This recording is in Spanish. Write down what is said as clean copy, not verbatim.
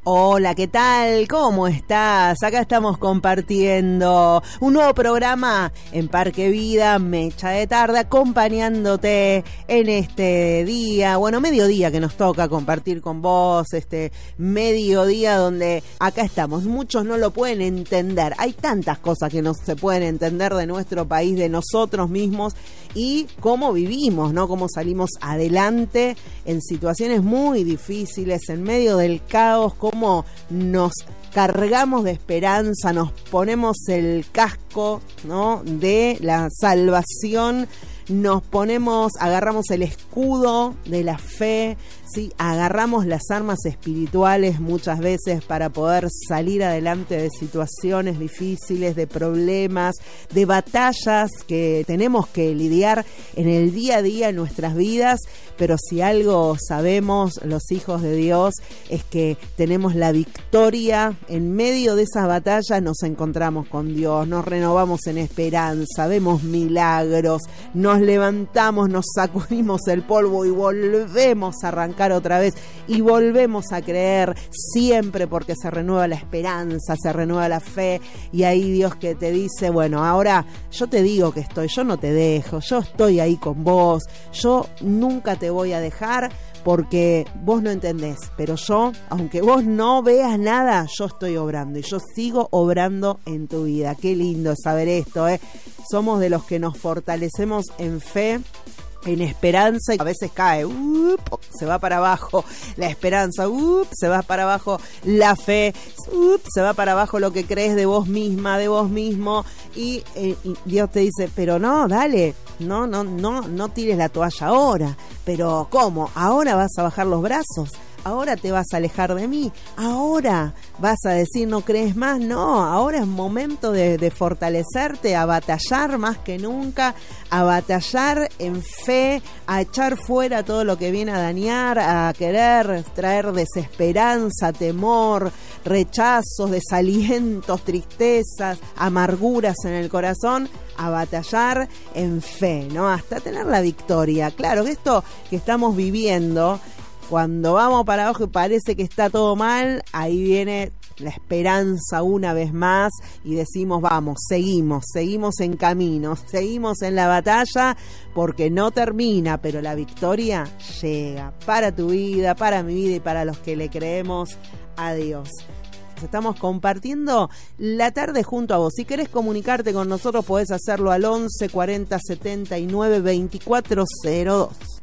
Hola, ¿qué tal? ¿Cómo estás? Acá estamos compartiendo un nuevo programa en Parque Vida, Mecha de Tarde, acompañándote en este día, mediodía que nos toca compartir con vos, este mediodía donde acá estamos. Muchos no lo pueden entender, hay tantas cosas que no se pueden entender de nuestro país, de nosotros mismos y cómo vivimos, ¿no? Cómo salimos adelante en situaciones muy difíciles, en medio del caos, cómo nos cargamos de esperanza, nos ponemos el casco, ¿no?, de la salvación, agarramos el escudo de la fe, ¿sí? Agarramos las armas espirituales muchas veces para poder salir adelante de situaciones difíciles, de problemas, de batallas que tenemos que lidiar en el día a día en nuestras vidas, pero si algo sabemos los hijos de Dios es que tenemos la victoria. En medio de esas batallas nos encontramos con Dios, nos renovamos en esperanza, vemos milagros, nos levantamos, nos sacudimos el polvo y volvemos a arrancar otra vez y volvemos a creer siempre, porque se renueva la esperanza, se renueva la fe, y ahí Dios que te dice, bueno, ahora yo te digo que yo no te dejo, yo estoy ahí con vos, yo nunca te voy a dejar porque vos no entendés, pero yo, aunque vos no veas nada, yo estoy obrando y yo sigo obrando en tu vida. Qué lindo saber esto, ¿eh? Somos de los que nos fortalecemos en fe, en esperanza, y a veces cae, se va para abajo la esperanza, se va para abajo la fe, se va para abajo lo que crees de vos misma, de vos mismo, y Dios te dice, pero no, dale, no tires la toalla ahora. Pero ¿cómo? ¿Ahora vas a bajar los brazos? ¿Ahora te vas a alejar de mí? ¿Ahora vas a decir no crees más? No, ahora es momento de fortalecerte, a batallar más que nunca, a batallar en fe, a echar fuera todo lo que viene a dañar, a querer traer desesperanza, temor, rechazos, desalientos, tristezas, amarguras en el corazón, a batallar en fe, ¿no? Hasta tener la victoria. Claro que esto que estamos viviendo, cuando vamos para abajo y parece que está todo mal, ahí viene la esperanza una vez más y decimos, vamos, seguimos en camino, seguimos en la batalla, porque no termina, pero la victoria llega para tu vida, para mi vida y para los que le creemos a Dios. Estamos compartiendo la tarde junto a vos. Si querés comunicarte con nosotros, podés hacerlo al 11 40 79 24 02.